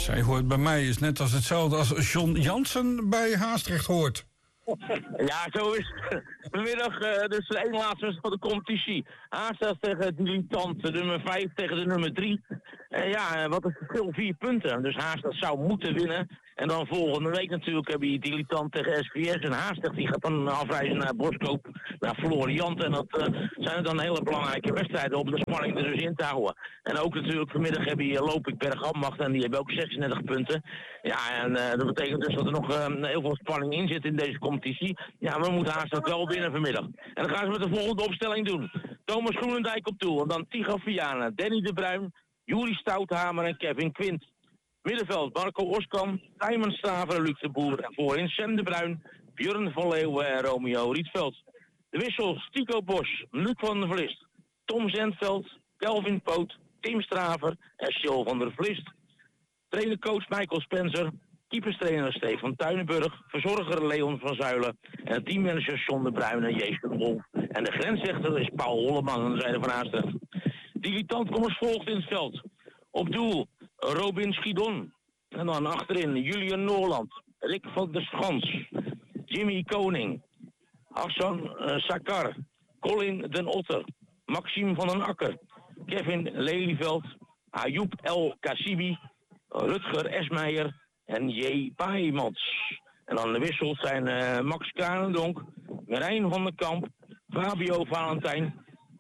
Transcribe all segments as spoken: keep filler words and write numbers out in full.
Zij hoort bij mij is net als hetzelfde als John Jansen bij Haastrecht hoort. Ja, zo is het. Vanmiddag uh, dus de ene laatste van de competitie. Haastrecht tegen Dilettant, de nummer vijf tegen de nummer drie. Uh, ja, wat is het verschil? Vier punten. Dus Haastrecht zou moeten winnen. En dan volgende week natuurlijk heb je Dilettant tegen S V S. En Haastrecht die gaat dan afreizen naar Boskoop, naar Floriant. En dat uh, zijn dan hele belangrijke wedstrijden om de spanning er dus in te houden. En ook natuurlijk vanmiddag heb je Lopik Bergambacht en die hebben ook zesendertig punten. Ja, en uh, dat betekent dus dat er nog uh, heel veel spanning in zit in deze competitie. Ja, we moeten Haastrecht wel winnen vanmiddag. En dan gaan ze met de volgende opstelling doen. Thomas Groenendijk op doel. En dan Tigo Viana, Danny de Bruin, Juri Stouthamer en Kevin Quint. Middenveld Marco Oskam, Tijmen Staver, Luc de Boer. En voorin Sam de Bruin, Björn van Leeuwen en Romeo Rietveld. De wissels Tico Bos, Luc van der Vlist, Tom Zendveld, Kelvin Poot, Tim Straver en Sil van der Vlist. Trainercoach Michael Spencer, keeperstrainer Stefan Tuinenburg, verzorger Leon van Zuilen en teammanager John de Bruin en Jeester Wolf. En de grensrechter is Paul Holleman aan de zijde van Haastrecht. Dilettant komt als volgt in het veld. Op doel Robin Schiedon. En dan achterin Julian Noorland, Rick van der Schans, Jimmy Koning, Hassan uh, Sakar, Colin den Otter, Maxime van den Akker, Kevin Lelyveld, Ayoub El Kassibi, Rutger Esmeijer en J. Paijmans. En dan de wissels zijn uh, Max Karendonk, Marijn van den Kamp, Fabio Valentijn,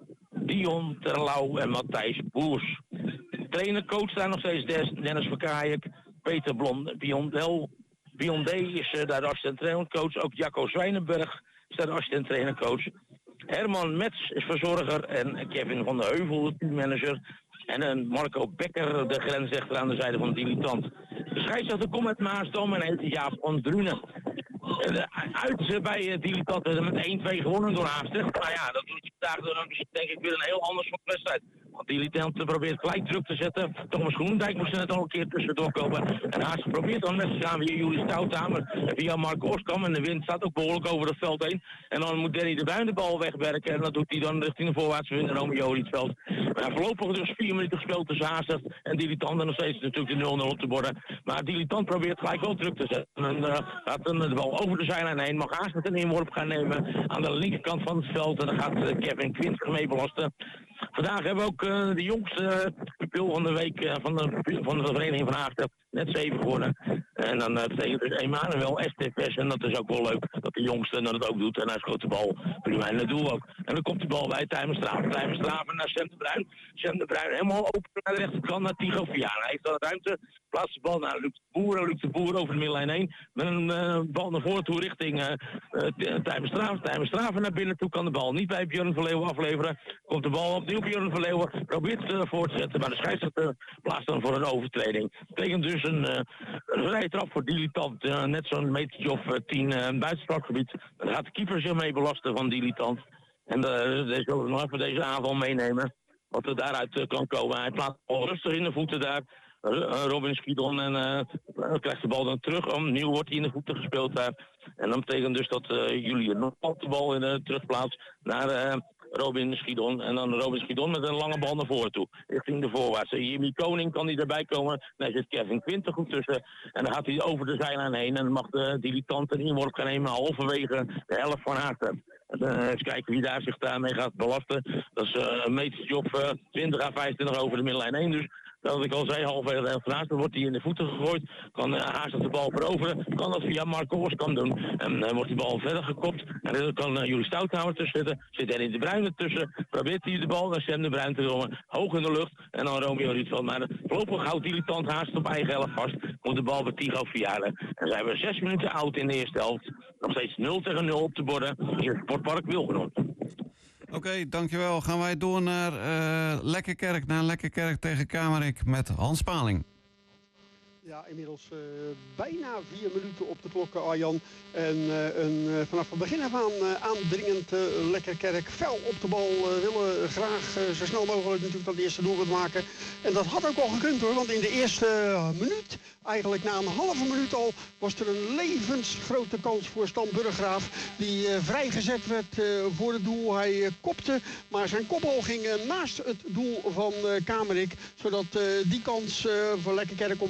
Dion Terlouw en Matthijs Boers. Trainer-coach daar nog steeds Dennis Verkaaijk, Peter Blond, Biondel. Biondé is uh, daar de assistent-trainercoach. Ook Jacco Zwijnenberg is daar de assistent-trainercoach. Herman Mets is verzorger en Kevin van der Heuvel, de teammanager. En een Marco Becker, de grensrechter aan de zijde van de Dilettant. De scheidsrechter komt uit Maasdam en heet Jaap van Drunen. Uit bij uh, Dilettant uh, met één twee gewonnen door Haastrecht. Maar ja, dat doet vandaag dan denk ik weer een heel ander soort wedstrijd. Want Dilettant probeert gelijk druk te zetten. Thomas Groenendijk moest er net al een keer tussendoor komen. En Haastrecht probeert dan met te gaan via Juri Stouthamer. Via Marco Oskam. En de wind staat ook behoorlijk over het veld heen. En dan moet Danny de Bruin de bal wegwerken. En dat doet hij dan richting de voorwaartse wind en Romeo Rietveld. Maar voorlopig dus vier minuten gespeeld tussen Haastrecht en Dilettant. En nog steeds natuurlijk de nul nul op te borden. Maar Dilettant probeert gelijk wel druk te zetten. En uh, gaat dan de bal over de zijlijn heen. Mag Haastrecht een inworp gaan nemen aan de linkerkant van het veld. En dan gaat uh, Kevin Quint mee belasten. Vandaag hebben we ook uh, de jongste uh, pupil van de week uh, van, de, van de vereniging van Haastrecht. Net zeven geworden. En dan uh, betekent dus Emanuel S T P S. En dat is ook wel leuk dat de jongste dan het ook doet. En hij schoot de bal prima in het doel ook. En dan komt de bal bij Tijmen Straven. Tijmen Straven naar Sam de Bruin. Sam de Bruin helemaal open naar de rechterkant naar Tigo Viana. Hij heeft dan ruimte. Plaatst de bal naar Luc de Boer. Luc de Boer over de middenlijn heen. Met een uh, bal naar voren toe richting uh, uh, Tijmen Straven. Tijmen Straven naar binnen toe kan de bal niet bij Björn van Leeuwen afleveren. Komt de bal opnieuw Björn van Leeuwen. Probeert het uh, voor te zetten. Maar de scheidsrechter plaatst dan voor een overtreding. Dat betekent dus een, uh, een vrije trap voor Dilettant. Uh, net zo'n metertje of uh, tien uh, buitenspelgebied. Dan gaat de keeper zich mee belasten van Dilettant. En uh, deze zullen we nog even deze aanval meenemen. Wat er daaruit uh, kan komen. Hij plaatst al rustig in de voeten daar. Robin Schiedon en uh, krijgt de bal dan terug. Opnieuw wordt hij in de voeten gespeeld daar. En dat betekent dus dat uh, Julian nog de bal in de terugplaatst naar uh, Robin Schiedon. En dan Robin Schiedon met een lange bal naar voren toe. Richting de voorwaarts. Jimmy Koning kan hij erbij komen. Daar zit Kevin Quint er goed tussen. En dan gaat hij over de zijlijn heen. En dan mag de Dilettant een inworp gaan nemen halverwege de helft van Haastrecht. Uh, eens kijken wie daar zich daarmee gaat belasten. Dat is uh, een metertje op uh, twintig à vijfentwintig over de middenlijn heen. Dus dat ik al zei, halverwege de helft naast, dan wordt hij in de voeten gegooid. Kan uh, Haastrecht de bal veroveren. Kan dat via Marco Oskam doen. En dan uh, wordt die bal verder gekopt. En dan kan uh, Juri Stouthamer tussen zitten. Zit er in de Bruin ertussen. Probeert hij de bal naar Sam de Bruin te komen. Hoog in de lucht. En dan Romeo Rietveld. Maar voorlopig houdt Dilettant Haastrecht op eigen helft vast. Komt de bal bij Tigo Viana. En zijn we zes minuten oud in de eerste helft. Nog steeds nul tegen nul op de borden. Hier het Sportpark Wilgenhoorn. Oké, okay, dankjewel. Gaan wij door naar uh, Lekkerkerk, naar Lekkerkerk tegen Kamerik met Hans Paling. Ja, inmiddels uh, bijna vier minuten op de klok, Arjan. En uh, een, uh, vanaf het begin af aan uh, aandringend uh, Lekkerkerk fel op de bal. Uh, willen graag uh, zo snel mogelijk natuurlijk dat eerste doelpunt maken. En dat had ook al gekund hoor, want in de eerste uh, minuut, eigenlijk na een halve minuut al, was er een levensgrote kans voor Stan Burggraaf. Die uh, vrijgezet werd uh, voor het doel. Hij uh, kopte, maar zijn kopbal ging uh, naast het doel van uh, Kamerik. Zodat uh, die kans uh, voor Lekkerkerk om heel snel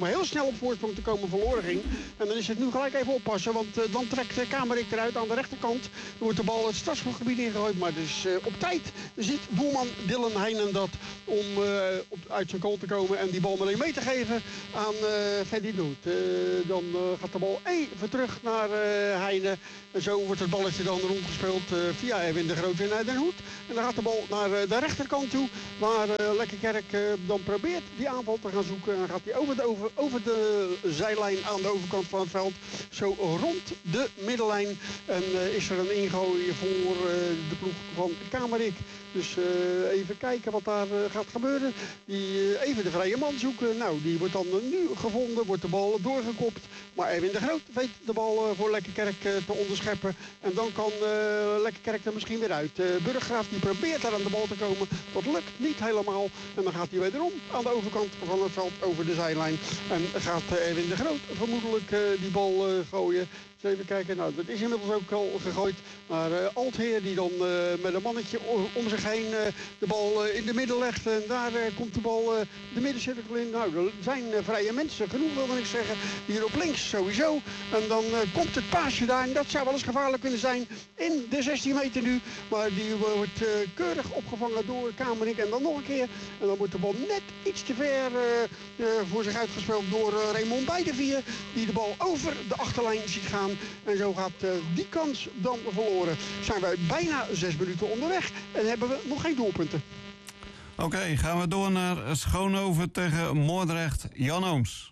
op voorsprong te komen verloren ging. En dan is het nu gelijk even oppassen, want uh, dan trekt uh, Kamerik eruit aan de rechterkant. Dan wordt de bal het strafschopgebied ingegooid, maar dus uh, op tijd ziet doelman Dylan Heinen dat om uh, op, uit zijn goal te komen en die bal meteen mee te geven aan uh, Freddy Noot. Uh, dan uh, gaat de bal even terug naar uh, Heinen. En zo wordt het balletje dan rondgespeeld uh, via Erwin de Groot weer naar Den Hoed. En dan gaat de bal naar uh, de rechterkant toe, waar uh, Lekkerkerk uh, dan probeert die aanval te gaan zoeken. En dan gaat hij over de, over, over de zijlijn aan de overkant van het veld, zo rond de middenlijn. En uh, is er een ingooi voor uh, de ploeg van Kamerik. Dus uh, even kijken wat daar uh, gaat gebeuren. Die, uh, even de vrije man zoeken. Nou, die wordt dan uh, nu gevonden. Wordt de bal doorgekopt. Maar Erwin de Groot weet de bal uh, voor Lekkerkerk uh, te onderscheppen. En dan kan uh, Lekkerkerk er misschien weer uit. Uh, Burggraaf die probeert daar aan de bal te komen. Dat lukt niet helemaal. En dan gaat hij wederom aan de overkant van het veld over de zijlijn. En gaat uh, Erwin de Groot vermoedelijk uh, die bal uh, gooien. Dus even kijken, nou dat is inmiddels ook al gegooid naar uh, Altheer die dan uh, met een mannetje om zich heen uh, de bal uh, in de midden legt. En daar uh, komt de bal uh, de middencirkel in. Nou, er zijn uh, vrije mensen genoeg, wilde ik zeggen. Hier op links sowieso. En dan uh, komt het paasje daar en dat zou wel eens gevaarlijk kunnen zijn in de zestien meter nu. Maar die uh, wordt uh, keurig opgevangen door Kamerik en dan nog een keer. En dan wordt de bal net iets te ver uh, uh, voor zich uitgespeeld door uh, Raymond Beidevier. Die de bal over de achterlijn ziet gaan. En zo gaat uh, die kans dan verloren. Zijn wij bijna zes minuten onderweg en hebben we nog geen doelpunten. Oké, okay, gaan we door naar Schoonhoven tegen Moordrecht. Jan Ooms.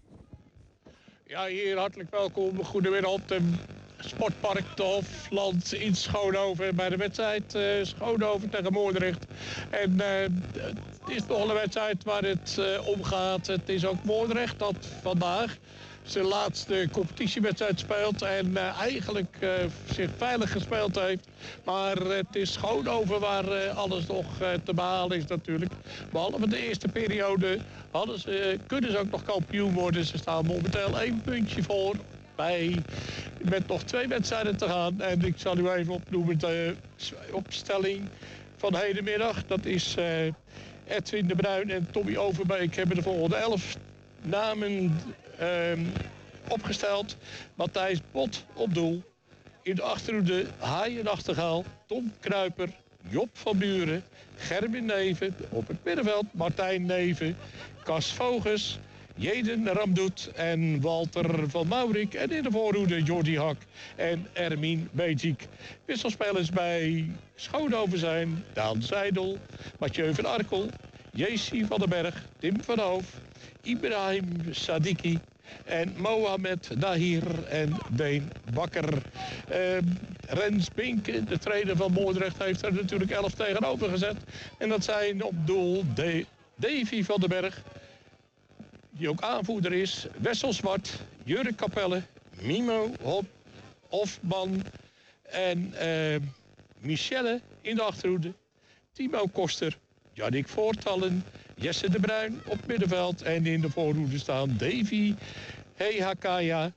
Ja, hier hartelijk welkom. Goedemiddag op de Sportpark de Hofland in Schoonhoven bij de wedstrijd uh, Schoonhoven tegen Moordrecht. En uh, het is nog een wedstrijd waar het uh, om gaat. Het is ook Moordrecht dat vandaag zijn laatste competitiewedstrijd speelt en uh, eigenlijk uh, zich veilig gespeeld heeft. Maar uh, het is Schoonhoven waar uh, alles nog uh, te behalen is natuurlijk. Behalve de eerste periode hadden ze, uh, kunnen ze ook nog kampioen worden. Ze staan momenteel één puntje voor bij, met nog twee wedstrijden te gaan. En ik zal u even opnoemen de opstelling van hedenmiddag. Dat is uh, Edwin de Bruin en Tommy Overbeek hebben de volgende elf namen Um, opgesteld. Matthijs Bot op doel. In de achterhoede Haaien Nachtegaal, Tom Kruiper, Job van Buren, Gerben Neven. Op het middenveld Martijn Neven, Cas Vogels, Jeden Ramdoet en Walter van Maurik. En in de voorhoede Jordi Hak en Ermin Bejic. Wisselspelers bij Schoonhoven zijn Daan Seidel, Mathieu van Arkel, J C van den Berg, Tim van Hoof, Ibrahim Sadiki en Mohamed Dahir en Deen Bakker. Uh, Rens Binke, de trainer van Moordrecht, heeft er natuurlijk elf tegenover gezet. En dat zijn op doel De- Davy van den Berg, die ook aanvoerder is. Wessel Zwart, Jurk Capelle, Mimo Hop, Hofman en uh, Michelle in de achterhoede. Timo Koster, Jannik Voortallen, Jesse de Bruin op middenveld. En in de voorhoede staan Davy Hehakaya,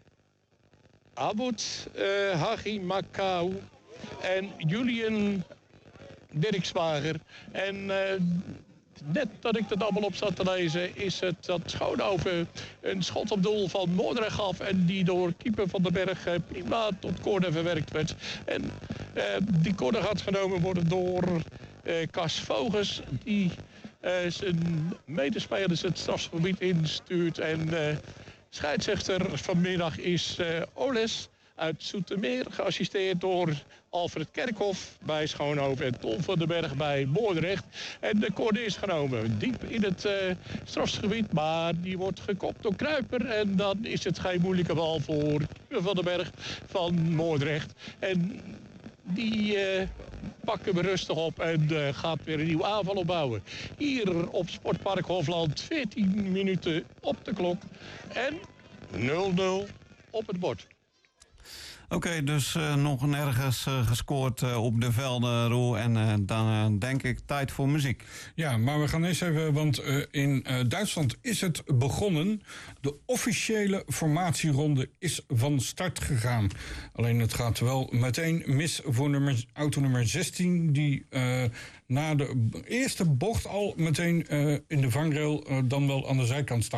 Aboud uh, Hagi Makau en Julian Dirkswager. En uh, net dat ik dat allemaal op zat te lezen, is het dat Schoonhoven een schot op doel van Moordrecht gaf. En die door keeper van den Berg uh, prima tot corner verwerkt werd. En uh, die corner gaat genomen worden door uh, Cas Vogels, die uh, zijn medespelers het strafgebied instuurt. En uh, scheidsrechter vanmiddag is uh, Oles uit Zoetermeer, geassisteerd door Alfred Kerkhoff bij Schoonhoven en Tom van den Berg bij Moordrecht. En de corner is genomen diep in het uh, strafgebied, maar die wordt gekopt door Kruiper. En dan is het geen moeilijke bal voor Van den Berg van Moordrecht. En die uh, pakken we rustig op en uh, gaat weer een nieuwe aanval opbouwen. Hier op Sportpark Hofland, veertien minuten op de klok en nul nul op het bord. Oké, okay, dus uh, nog nergens uh, gescoord uh, op de velden, Roel. En uh, dan uh, denk ik tijd voor muziek. Ja, maar we gaan eens even, want uh, in uh, Duitsland is het begonnen. De officiële formatieronde is van start gegaan. Alleen het gaat wel meteen mis voor nummer, auto nummer zestien... die uh, na de eerste bocht al meteen uh, in de vangrail uh, dan wel aan de zijkant staat.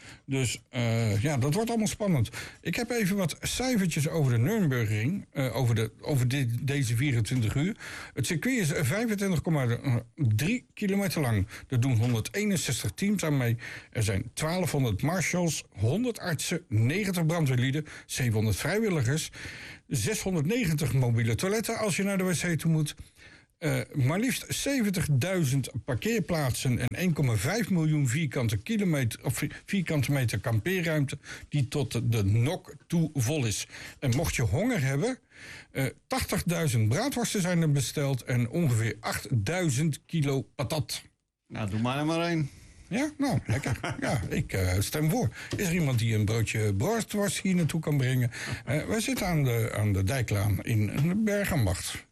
Dus uh, ja, dat wordt allemaal spannend. Ik heb even wat cijfertjes over de Nürburgring. Uh, over de, over de, deze vierentwintig uur. Het circuit is vijfentwintig komma drie kilometer lang. Er doen honderdeenenzestig teams aan mee. Er zijn twaalfhonderd marshals, honderd artsen, negentig brandweerlieden, zevenhonderd vrijwilligers, zeshonderdnegentig mobiele toiletten als je naar de wc toe moet. Uh, maar liefst zeventigduizend parkeerplaatsen en één komma vijf miljoen vierkante, kilometer, of vierkante meter kampeerruimte die tot de nok toe vol is. En mocht je honger hebben, uh, tachtigduizend braadworsten zijn er besteld en ongeveer achtduizend kilo patat. Nou, doe maar er maar één. Ja, nou, lekker. Ja, ik uh, stem voor. Is er iemand die een broodje braadworst hier naartoe kan brengen? Uh, wij zitten aan de, aan de Dijklaan in Bergambacht.